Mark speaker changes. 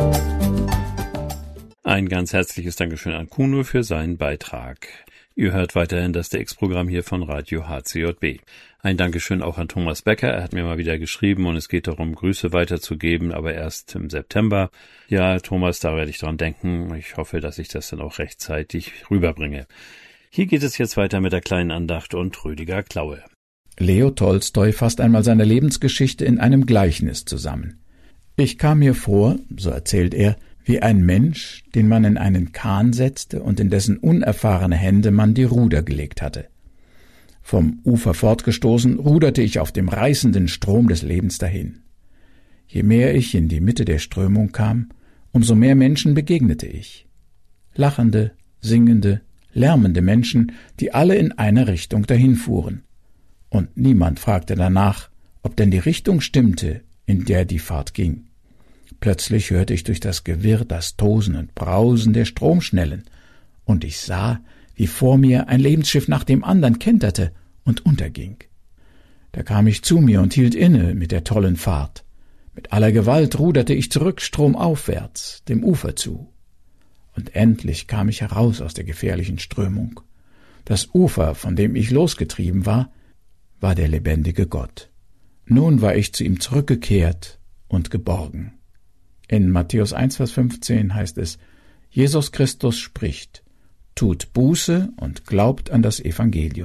Speaker 1: Ein ganz herzliches Dankeschön an Kuno für seinen Beitrag. Ihr hört weiterhin das DX-Programm hier von Radio HCJB. Ein Dankeschön auch an Thomas Becker. Er hat mir mal wieder geschrieben und es geht darum, Grüße weiterzugeben, aber erst im September. Ja, Thomas, da werde ich dran denken. Ich hoffe, dass ich das dann auch rechtzeitig rüberbringe. Hier geht es jetzt weiter mit der kleinen Andacht und Rüdiger Klaue.
Speaker 2: Leo Tolstoi fasst einmal seine Lebensgeschichte in einem Gleichnis zusammen. Ich kam mir vor, so erzählt er, wie ein Mensch, den man in einen Kahn setzte und in dessen unerfahrene Hände man die Ruder gelegt hatte. Vom Ufer fortgestoßen, ruderte ich auf dem reißenden Strom des Lebens dahin. Je mehr ich in die Mitte der Strömung kam, umso mehr Menschen begegnete ich. Lachende, singende, lärmende Menschen, die alle in eine Richtung dahinfuhren. Und niemand fragte danach, ob denn die Richtung stimmte, in der die Fahrt ging. Plötzlich hörte ich durch das Gewirr das Tosen und Brausen der Stromschnellen, und ich sah, wie vor mir ein Lebensschiff nach dem anderen kenterte und unterging. Da kam ich zu mir und hielt inne mit der tollen Fahrt. Mit aller Gewalt ruderte ich zurück stromaufwärts, dem Ufer zu. Und endlich kam ich heraus aus der gefährlichen Strömung. Das Ufer, von dem ich losgetrieben war der lebendige Gott. Nun war ich zu ihm zurückgekehrt und geborgen. In Matthäus 1, Vers 15 heißt es, Jesus Christus spricht, tut Buße und glaubt an das Evangelium.